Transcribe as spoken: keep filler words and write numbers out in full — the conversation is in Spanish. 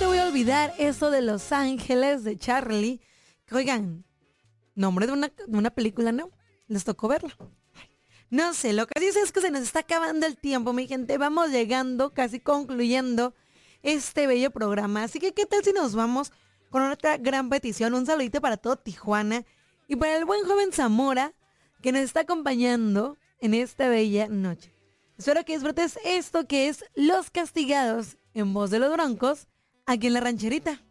te voy a olvidar eso de Los Ángeles de Charlie. Que oigan, nombre de una, de una película, ¿no? Les tocó verla. No sé, lo que sí sé es que se nos está acabando el tiempo, mi gente. Vamos llegando, casi concluyendo este bello programa. Así que, ¿qué tal si nos vamos con otra gran petición? Un saludito para todo Tijuana y para el buen joven Zamora que nos está acompañando en esta bella noche. Espero que disfrutes esto que es Los Castigados en voz de los Broncos, aquí en La Rancherita.